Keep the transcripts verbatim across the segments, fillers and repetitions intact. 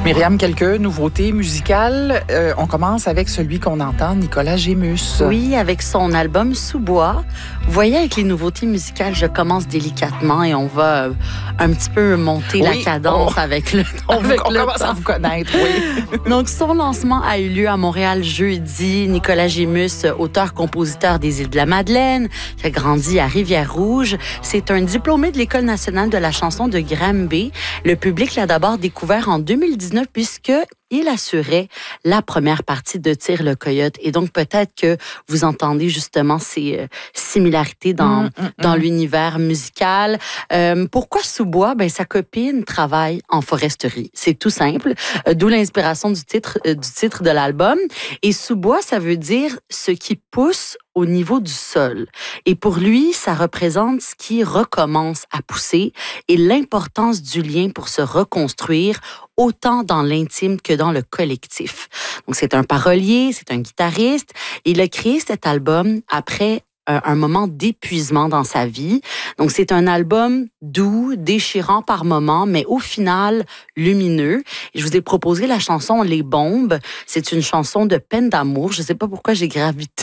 Myriam, quelques nouveautés musicales. Euh, on commence avec celui qu'on entend, Nicolas Gémus. Oui, avec son album Sous-bois. Vous voyez, avec les nouveautés musicales, je commence délicatement et on va euh, un petit peu monter oui, la cadence on, avec le On, avec on le commence temps. à vous connaître, oui. Donc, son lancement a eu lieu à Montréal jeudi. Nicolas Gémus, auteur-compositeur des Îles de la Madeleine, qui a grandi à Rivière-Rouge. C'est un diplômé de l'École nationale de la chanson de Granby. Le public l'a d'abord découvert en deux mille dix-neuf puisque il assurait la première partie de Tire le Coyote. Et donc, peut-être que vous entendez justement ces euh, similarités dans, mmh, mmh, dans mmh. l'univers musical. Euh, pourquoi Sous-bois? Ben, sa copine travaille en foresterie. C'est tout simple. Euh, d'où l'inspiration du titre, euh, du titre de l'album. Et Sous-bois, ça veut dire ce qui pousse au niveau du sol. Et pour lui, ça représente ce qui recommence à pousser et l'importance du lien pour se reconstruire autant dans l'intime que dans le collectif. Donc, c'est un parolier, c'est un guitariste. Il a créé cet album après un, un moment d'épuisement dans sa vie. Donc, c'est un album doux, déchirant par moments, mais au final, lumineux. Et je vous ai proposé la chanson Les Bombes. C'est une chanson de peine d'amour. Je ne sais pas pourquoi j'ai gravité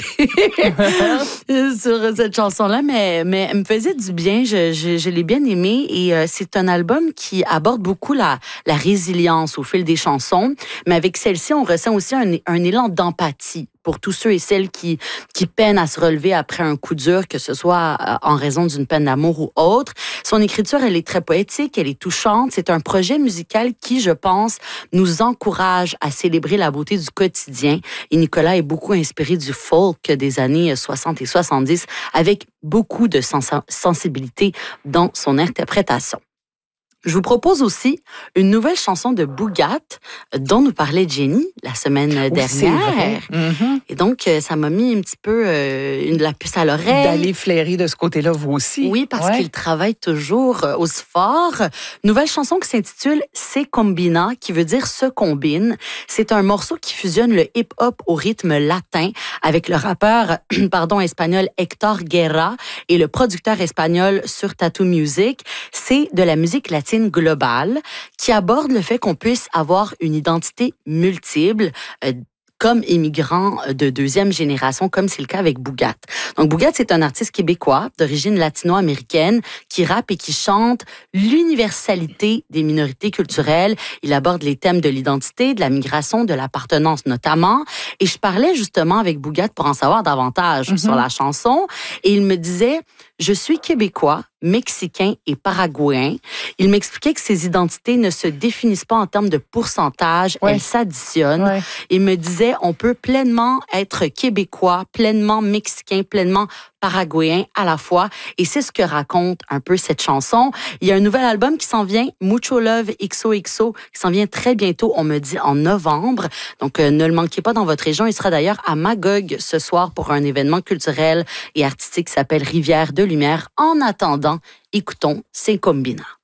sur cette chanson-là, mais, mais elle me faisait du bien. Je, je, je l'ai bien aimée. Et euh, c'est un album qui aborde beaucoup la, la résilience au fil des chansons. Mais avec celle-ci, on ressent aussi un, un élan d'empathie pour tous ceux et celles qui, qui peinent à se relever après un coup dur, que ce soit en raison d'une peine d'amour ou autre. Son écriture, elle est très poétique, elle est touchante. C'est un projet musical qui, je pense, nous encourage à célébrer la beauté du quotidien. Et Nicolas est beaucoup inspiré du folk des années soixante et soixante-dix, avec beaucoup de sens- sensibilité dans son interprétation. Je vous propose aussi une nouvelle chanson de Bougat dont nous parlait Jenny la semaine Oui, dernière. c'est vrai. Mm-hmm. Et donc, ça m'a mis un petit peu euh, une, la puce à l'oreille. D'aller flairer de ce côté-là, vous aussi. Oui, parce ouais. qu'il travaille toujours euh, aussi fort. Nouvelle chanson qui s'intitule Se Combina, qui veut dire se combine. C'est un morceau qui fusionne le hip-hop au rythme latin avec le rappeur pardon, espagnol Héctor Guerra et le producteur espagnol sur Tattoo Music. C'est de la musique latine globale qui aborde le fait qu'on puisse avoir une identité multiple, euh, comme immigrant de deuxième génération, comme c'est le cas avec Bougat. Donc, Bougat, c'est un artiste québécois d'origine latino-américaine qui rappe et qui chante l'universalité des minorités culturelles. Il aborde les thèmes de l'identité, de la migration, de l'appartenance notamment. Et je parlais justement avec Bougat pour en savoir davantage mm-hmm. sur la chanson. Et il me disait, je suis québécois, mexicain et paraguayen. Il m'expliquait que ces identités ne se définissent pas en termes de pourcentage, ouais. elles s'additionnent. Ouais. Il me disait, on peut pleinement être québécois, pleinement mexicain, pleinement paraguayen à la fois. Et c'est ce que raconte un peu cette chanson. Il y a un nouvel album qui s'en vient, Mucho Love X O X O, qui s'en vient très bientôt, on me dit en novembre. Donc, euh, ne le manquez pas dans votre région. Il sera d'ailleurs à Magog ce soir pour un événement culturel et artistique qui s'appelle Rivière de Lumière. En attendant, écoutons Se Combina.